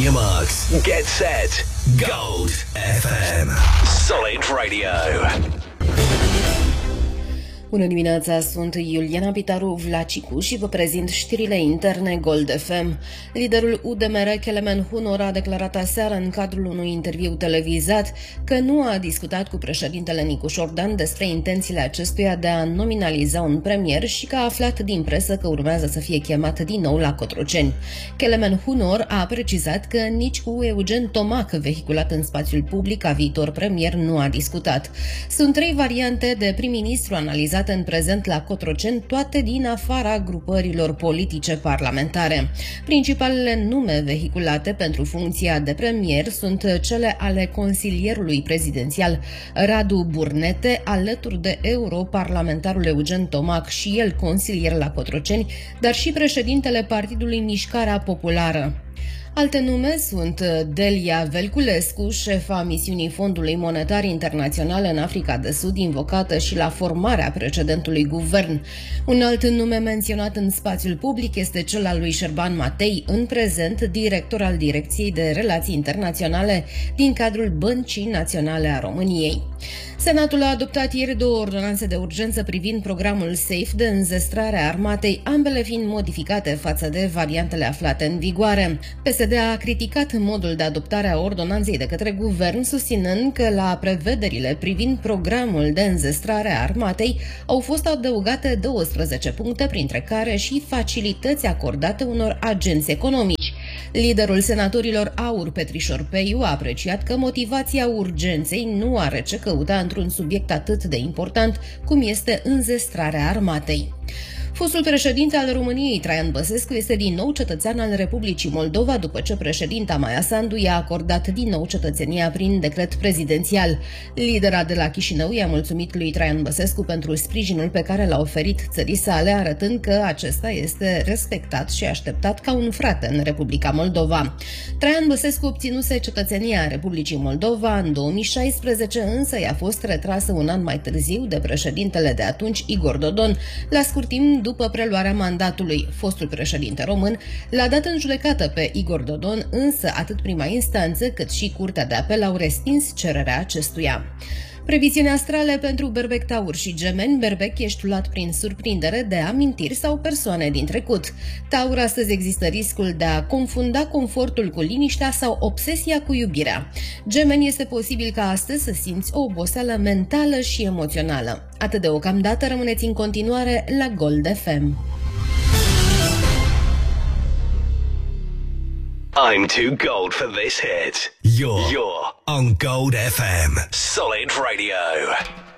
your marks. Get set. Gold FM. Solid Radio. Bună dimineața, sunt Iuliana Pitaru Vlacicu și vă prezint știrile interne Gold FM. Liderul UDMR, Kelemen Hunor, a declarat aseară în cadrul unui interviu televizat că nu a discutat cu președintele Nicu Șordan despre intențiile acestuia de a nominaliza un premier și că a aflat din presă că urmează să fie chemat din nou la Cotroceni. Kelemen Hunor a precizat că nici cu Eugen Tomac, vehiculat în spațiul public ca viitor premier, nu a discutat. Sunt 3 variante de prim-ministru analizate în prezent la Cotroceni, toate din afara grupărilor politice parlamentare. Principalele nume vehiculate pentru funcția de premier sunt cele ale consilierului prezidențial Radu Burnete, alături de europarlamentarul Eugen Tomac, și el consilier la Cotroceni, dar și președintele Partidului Mișcarea Populară. Alte nume sunt Delia Velculescu, șefa misiunii Fondului Monetar Internațional în Africa de Sud, invocată și la formarea precedentului guvern. Un alt nume menționat în spațiul public este cel al lui Șerban Matei, în prezent director al Direcției de Relații Internaționale din cadrul Băncii Naționale a României. Senatul a adoptat ieri 2 ordonanțe de urgență privind programul SAFE de înzestrare a armatei, ambele fiind modificate față de variantele aflate în vigoare. PSD a criticat modul de adoptare a ordonanței de către guvern, susținând că la prevederile privind programul de înzestrare a armatei au fost adăugate 12 puncte, printre care și facilități acordate unor agenți economici. Liderul senatorilor AUR, Petrișor Peiu, a apreciat că motivația urgenței nu are ce căuta într-un subiect atât de important cum este înzestrarea armatei. Fostul președinte al României, Traian Băsescu, este din nou cetățean al Republicii Moldova după ce președinta Maia Sandu i-a acordat din nou cetățenia prin decret prezidențial. Lidera de la Chișinău i-a mulțumit lui Traian Băsescu pentru sprijinul pe care l-a oferit țării sale, arătând că acesta este respectat și așteptat ca un frate în Republica Moldova. Traian Băsescu obținuse cetățenia Republicii Moldova în 2016, însă i-a fost retrasă un an mai târziu de președintele de atunci, Igor Dodon, la scurt timp după preluarea mandatului. Fostul președinte român l-a dat în judecată pe Igor Dodon, însă atât prima instanță cât și Curtea de Apel au respins cererea acestuia. Previziuni astrale pentru Berbec, Taur și Gemeni. Berbec, ești luat prin surprindere de amintiri sau persoane din trecut. Taur, astăzi există riscul de a confunda confortul cu liniștea sau obsesia cu iubirea. Gemeni, este posibil ca astăzi să simți o oboseală mentală și emoțională. Atât deocamdată, rămâneți în continuare la Gold FM. I'm too gold for this hit. You're on Gold FM. Solid Radio.